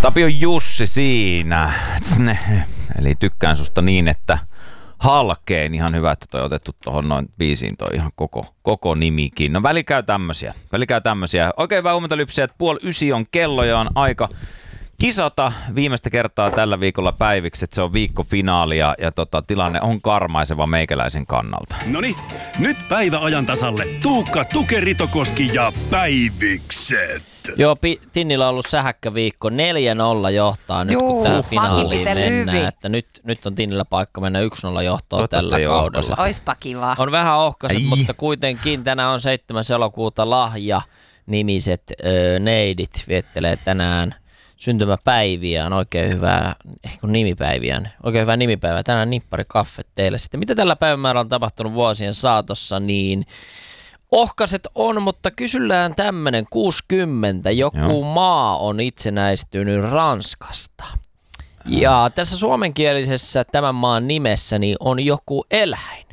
Tapio Jussi siinä. Eli tykkään susta niin, että halkeen. Ihan hyvä, että toi on otettu tuohon noin biisiin toi ihan koko nimikin. No väli käy tämmösiä. Oikein hyvää huomenta lypsiä, että 8:30 on kello ja on aika kisata viimeistä kertaa tällä viikolla päiviksi, että se on viikkofinaali ja tilanne on karmaiseva meikäläisen kannalta. Noniin, nyt päivä ajan tasalle. Tuukka, Tukeritokoski ja Päivikset. Joo, Tinnillä on ollut sähäkkä viikko. 4-0 johtaa nyt, kun tähän finaaliin mennään. Että nyt on Tinnillä paikka mennä 1-0 johtoon tällä kaudella. Oispa kiva. On vähän ohkaiset, mutta kuitenkin tänään on 7. elokuuta Lahja-nimiset neidit viettelee tänään syntymäpäiviä. On oikein hyvää, oikein hyvää nimipäivää. Tänään nipparikaffe teille. Sitten mitä tällä päivämäärällä on tapahtunut vuosien saatossa, niin ohkaset on, mutta kysyllään tämmönen 60. Joku maa on itsenäistynyt Ranskasta. Ja tässä suomenkielisessä tämän maan nimessä niin on joku eläin.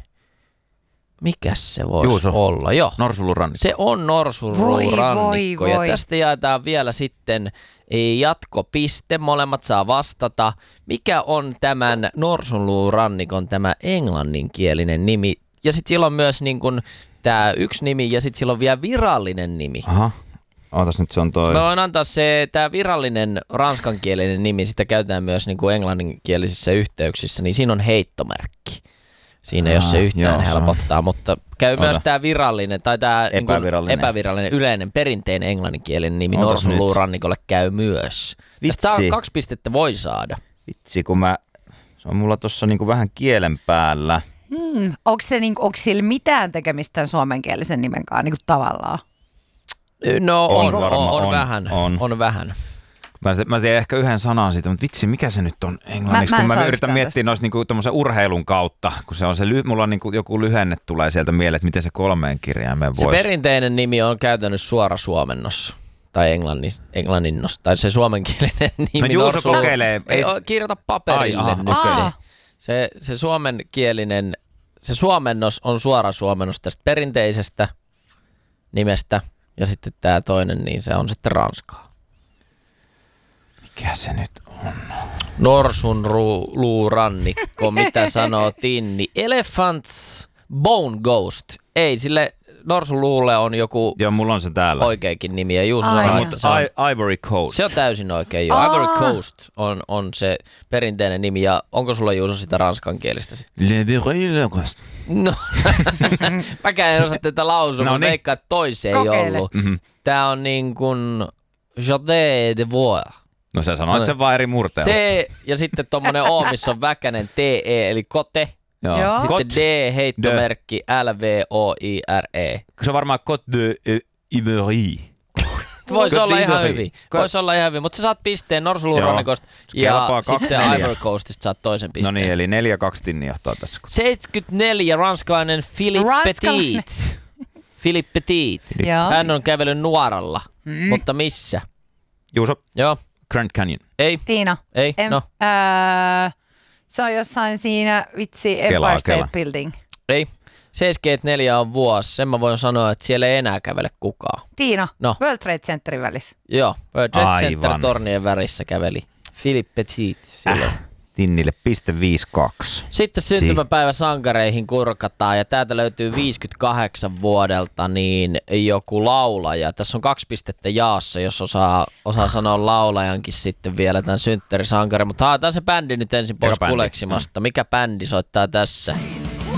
Mikäs se voisi olla? Joo. Norsunluurannikko. Se on norsunluurannikko. Ja tästä jaetaan vielä sitten jatkopiste. Molemmat saa vastata. Mikä on tämän norsunluurannikon tämä englanninkielinen nimi? Ja sitten sillä on myös niin kuin tämä yksi nimi ja sitten sillä on vielä virallinen nimi. Aha. Ootas nyt se on toi. Mä voin antaa tämä virallinen ranskankielinen nimi, sitä käytetään myös niin kuin englanninkielisissä yhteyksissä, niin siinä on heittomerkki. Siinä jos se yhtään helpottaa, mutta käy myös tämä virallinen tai tämä epävirallinen yleinen perinteinen englanninkielinen nimi norsunluurannikolle käy myös. Tästä 2 pistettä voi saada. Vitsi, kun se on mulla tossa niinku vähän kielen päällä. Onko sillä mitään tekemistä tämän suomenkielisen nimen kanssa niinku tavallaan? No on vähän. Mä tiedän ehkä yhden sanan siitä, mutta vitsi, mikä se nyt on englanniksi? Kun mä yritän miettiä noissa niinku tommosen urheilun kautta, kun se on mulla on niinku joku lyhenne tulee sieltä mieleen, että miten se 3 kirjaimeen voisi. Se perinteinen nimi on käytännössä suora suomennos. Tai englanninnos, tai se suomenkielinen nimi. No Juuso kokeilee. Ei kirjoita paperille nyt. Okay. Se suomenkielinen, se suomennos on suora suomennos tästä perinteisestä nimestä, ja sitten tämä toinen, niin se on sitten ranskaa. Mikä se nyt on? Norsunluurannikko, mitä sanoo Tinni? Elephant's Bone Ghost. Ei, sille norsunluulle on joku. Joo, mulla on se täällä. Oikeakin nimi. Ja Juuso sanoo, että Ivory Coast. Se on täysin oikein, joo. Ivory Coast on se perinteinen nimi. Ja onko sulla, Juuso, sitä ranskankielistä sitten? No, mäkään en osaa tätä lausua, mutta veikkaan, että toiseen ei ollut. Tää on niin kuin Jardin de Voir. No sä sanoit sen vaan eri murteella. C ja sitten tommonen O, missä on väkänen TE, eli kote. Joo. Sitten D, heittomerkki, LVOIRE. Se on varmaan Côte d'Ivory. Voisi olla ihan hyvin, mutta sä saat pisteen norsunluurannikosta ja sitten Ivory Coastista saat toisen pisteen. No niin, eli 4-2 Tinni johtaa tässä. 74, ranskalainen Philippe Petit. Hän on kävellyt nuoralla, mutta missä? Juuso. Joo. Grand Canyon. Ei. Tiina. Ei, no. Se on jossain siinä, Empire State Building. Ei. 74 on vuosi. Sen mä voin sanoa, että siellä ei enää kävele kukaan. Tiina. No. World Trade Centerin välissä. Joo. World Trade Center tornien värissä käveli Philippe Petit silloin. Tinnille .52. Sitten syntymäpäivä sankareihin kurkataan ja täältä löytyy 58 vuodelta niin joku laulaja. Tässä on 2 pistettä jaossa, jos osaa sanoa laulajankin sitten vielä tämän synttärisankarin. Mutta haetaan se bändi nyt ensin pois kuleksimasta. Mikä bändi soittaa tässä?